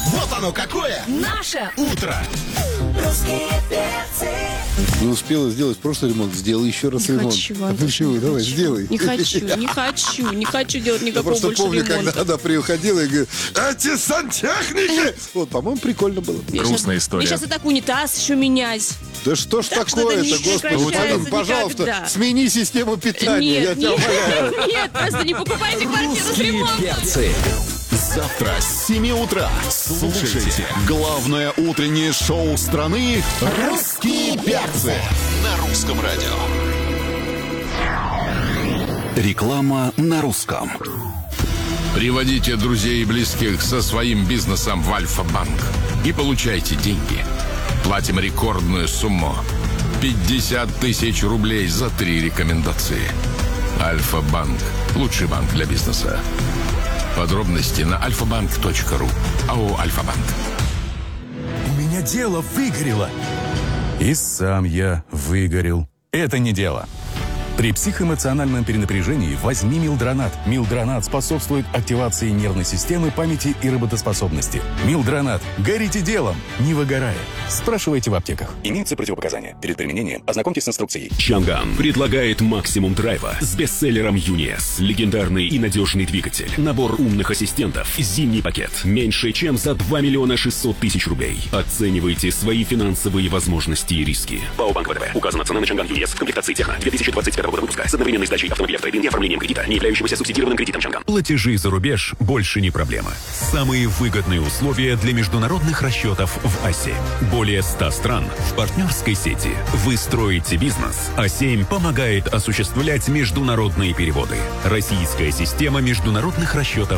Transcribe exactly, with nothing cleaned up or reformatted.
Вот оно какое! Наше утро! Русские перцы. Не успела сделать прошлый ремонт, сделай еще раз Не ремонт. хочу, А Антон, почему? не Давай, хочу. сделай. Не хочу, не хочу, не хочу делать Я никакого просто больше помню, ремонта. когда она приходила и говорит, эти сантехники! Вот, по-моему, прикольно было. Мне Грустная щас- история. Мне сейчас и так унитаз еще менять. Да что ж Так что это такое-то, не господи, прекращается Антон, пожалуйста, никогда. смени систему питания, я Нет, тебя умоляю. нет, нет, просто не покупайте квартиру с Русские ремонтом. перцы. Завтра с семи утра слушайте главное утреннее шоу страны «Русские перцы» на русском радио. Реклама на русском. Приводите друзей и близких со своим бизнесом в Альфа-банк и получайте деньги. Платим рекордную сумму – пятьдесят тысяч рублей за три рекомендации. Альфа-банк – лучший банк для бизнеса. Подробности на альфа-банк точка ру. АО «Альфа-банк». У меня дело выгорело. И сам я выгорел. Это не дело. При психоэмоциональном перенапряжении возьми Милдронат. Милдронат способствует активации нервной системы, памяти и работоспособности. Милдронат. Горите делом, не выгорая. Спрашивайте в аптеках. Имеются противопоказания. Перед применением ознакомьтесь с инструкцией. Чанган предлагает максимум драйва с бестселлером Юниес. Легендарный и надежный двигатель. Набор умных ассистентов. Зимний пакет. Меньше чем за два миллиона шестьсот тысяч рублей. Оценивайте свои финансовые возможности и риски. ПАО Банк ВТБ. Указана цена на Чанган Юниес. Комплектации техно. две тысячи двадцать пятого года выпуска. С одновременной сдачей автомобиля в трейд-ин и оформлением кредита, не являющегося субсидированным кредитом Чанган. Платежи за рубеж больше не проблема. Самые выгодные условия для международных расчетов в А семь. Более ста стран в партнерской сети. Вы строите бизнес. А семь помогает осуществлять международные переводы. Российская система международных расчетов